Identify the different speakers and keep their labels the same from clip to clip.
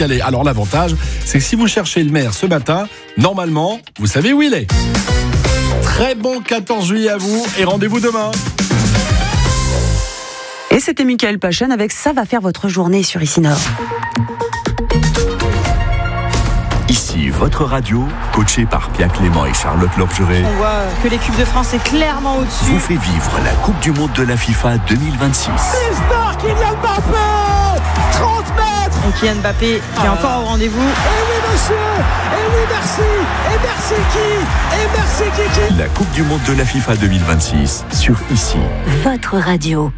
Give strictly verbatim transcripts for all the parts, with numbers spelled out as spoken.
Speaker 1: Allez, alors l'avantage, c'est que si vous cherchez le maire ce matin, normalement, vous savez où il est. Très bon quatorze juillet à vous et rendez-vous demain.
Speaker 2: Et c'était Mickaël Pachen avec Ça va faire votre journée sur Ici Nord.
Speaker 3: Ici, votre radio, coachée par Pierre Clément et Charlotte Lorgeret,
Speaker 4: On voit que l'équipe de France est clairement au-dessus.
Speaker 3: vous fait vivre la Coupe du Monde de la FIFA deux mille vingt-six.
Speaker 5: L'histoire, Kylian Mbappé, trente mètres.
Speaker 4: Et Kylian Mbappé qui est encore au rendez-vous.
Speaker 5: Et oui monsieur, et oui merci, et merci qui, et merci Kiki.
Speaker 3: La Coupe du Monde de la FIFA deux mille vingt-six sur Ici.
Speaker 6: Votre radio.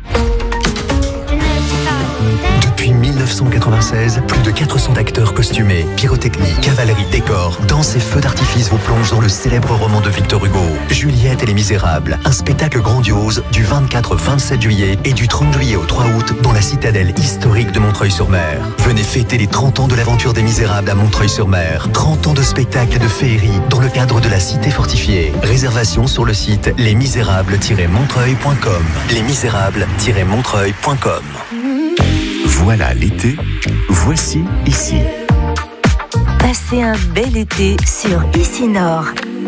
Speaker 7: Depuis mille neuf cent quatre-vingt-seize, plus de quatre cents acteurs costumés, pyrotechnie, cavalerie, décors, danse et feux d'artifice vous plongent dans le célèbre roman de Victor Hugo, Juliette et les Misérables. Un spectacle grandiose du vingt-quatre au vingt-sept juillet et du trente juillet au trois août dans la citadelle historique de Montreuil-sur-Mer. Venez fêter les trente ans de l'aventure des Misérables à Montreuil-sur-Mer. trente ans de spectacles et de féerie dans le cadre de la cité fortifiée. Réservation sur le site les misérables tiret montreuil point com. les misérables tiret montreuil point com.
Speaker 3: Voilà l'été, voici Ici.
Speaker 6: Passez un bel été sur Ici Nord.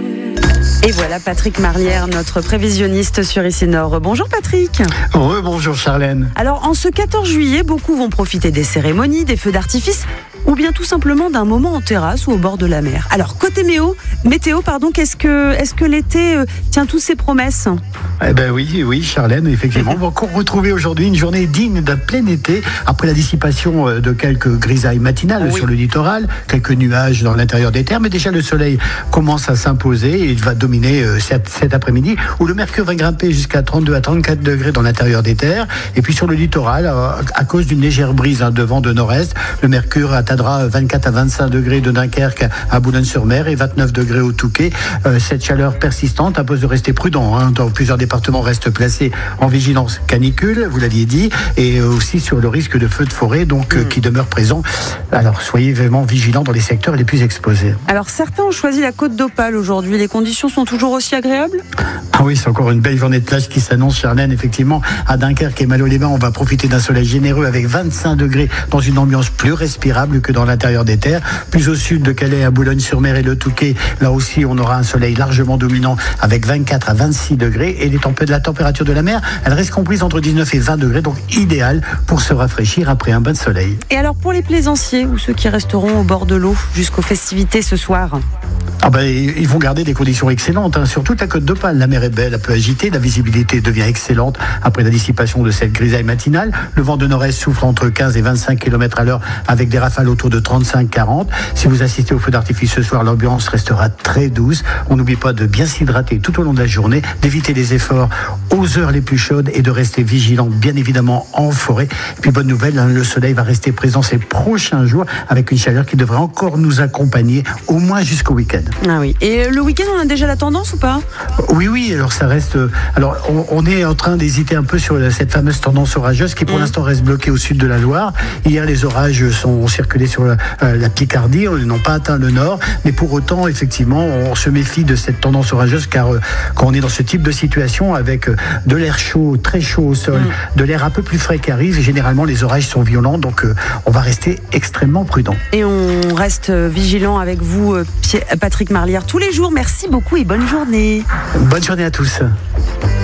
Speaker 2: Et voilà Patrick Marlière, notre prévisionniste sur Ici Nord. Bonjour Patrick.
Speaker 8: Rebonjour Charlène.
Speaker 2: Alors en ce quatorze juillet, beaucoup vont profiter des cérémonies, des feux d'artifice ou bien tout simplement d'un moment en terrasse ou au bord de la mer. Alors côté météo, météo pardon, qu'est-ce que, est-ce que l'été euh, tient toutes ses promesses ?
Speaker 8: Eh ben oui, oui Charlène, effectivement. On va encore retrouver aujourd'hui une journée digne d'un plein été après la dissipation de quelques grisailles matinales oui. sur le littoral, quelques nuages dans l'intérieur des terres, mais déjà le soleil commence à s'imposer et il va dominer euh, cet, cet après-midi où le mercure va grimper jusqu'à trente-deux à trente-quatre degrés dans l'intérieur des terres. Et puis sur le littoral, euh, à cause d'une légère brise hein, de vent de nord-est, le mercure atteindra vingt-quatre à vingt-cinq degrés de Dunkerque à Boulogne-sur-Mer et vingt-neuf degrés au Touquet. Euh, cette chaleur persistante impose de rester prudent. Hein. Dans plusieurs départements restent placés en vigilance canicule, vous l'aviez dit, et aussi sur le risque de feux de forêt, donc mmh. euh, qui demeure présent. Alors soyez vraiment vigilants dans les secteurs les plus exposés.
Speaker 2: Alors certains ont choisi la Côte d'Opale aujourd'hui. Les conditions sont toujours aussi agréables ?
Speaker 8: Ah oui, c'est encore une belle journée de plage qui s'annonce, Charlène. Effectivement, à Dunkerque et Malo-les-Bains, on va profiter d'un soleil généreux avec vingt-cinq degrés dans une ambiance plus respirable que dans l'intérieur des terres. Plus au sud de Calais, à Boulogne-sur-Mer et le Touquet, là aussi, on aura un soleil largement dominant avec vingt-quatre à vingt-six degrés. Et les tempê- la température de la mer, elle reste comprise entre dix-neuf et vingt degrés, donc idéal pour se rafraîchir après un bain de soleil.
Speaker 2: Et alors pour les plaisanciers ou ceux qui resteront au bord de l'eau jusqu'aux festivités ce soir ?
Speaker 8: Ah ben, ils vont garder des conditions excellentes, hein. Sur toute la Côte d'Opale. La mer est belle, un peu agitée, la visibilité devient excellente après la dissipation de cette grisaille matinale. Le vent de nord-est souffle entre quinze et vingt-cinq kilomètres à l'heure avec des rafales autour de trente-cinq à quarante. Si vous assistez au feu d'artifice ce soir, l'ambiance restera très douce. On n'oublie pas de bien s'hydrater tout au long de la journée, d'éviter les efforts aux heures les plus chaudes et de rester vigilant, bien évidemment, en forêt. Et puis bonne nouvelle, hein, le soleil va rester présent ces prochains jours avec une chaleur qui devrait encore nous accompagner au moins jusqu'au week-end.
Speaker 2: Ah oui. Et le week-end, on a déjà la tendance ou pas ?
Speaker 8: Oui, oui. Alors ça reste. Alors on, on est en train d'hésiter un peu sur cette fameuse tendance orageuse qui pour mmh. l'instant reste bloquée au sud de la Loire. Hier, les orages sont circulés sur la, euh, la Picardie, ils n'ont pas atteint le nord. Mais pour autant, effectivement, on se méfie de cette tendance orageuse car euh, quand on est dans ce type de situation avec euh, de l'air chaud, très chaud au sol, mmh. de l'air un peu plus frais qui arrive, généralement les orages sont violents. Donc euh, on va rester extrêmement prudent.
Speaker 2: Et on reste vigilant avec vous, euh, Patrick Marlière, tous les jours. Merci beaucoup et bonne journée.
Speaker 8: Bonne journée à tous.